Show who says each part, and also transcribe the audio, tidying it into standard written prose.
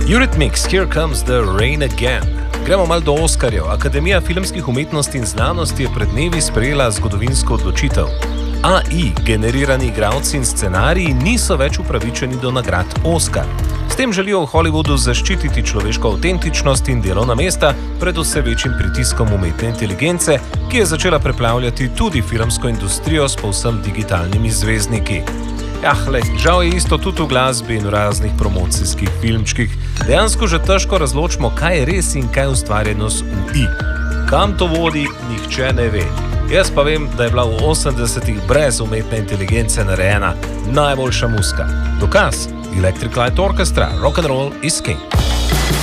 Speaker 1: Eurythmics, Here Comes the Rain Again. Gremo malo do Oskarjev. Akademija filmskih umetnosti in znanosti je pred dnevi sprejela zgodovinsko odločitev. AI, generirani igralci in scenariji niso več upravičeni do nagrad Oscar. S tem želijo v Hollywoodu zaščititi človeško avtentičnost in delovna mesta pred vse večjim pritiskom umetne inteligence, ki je začela preplavljati tudi filmsko industrijo s povsem digitalnimi zvezdniki. Žal je isto tudi v glasbi in v raznih promocijskih filmčkih. Dejansko že težko razločimo, kaj je res in kaj je ustvarjeno z UI. Kam to vodi, nihče ne ve. Jaz pa vem, da je bila v 80-ih brez umetne inteligence narejena najboljša muzika. Dokaz: Electric Light Orchestra, Rock and Roll is King.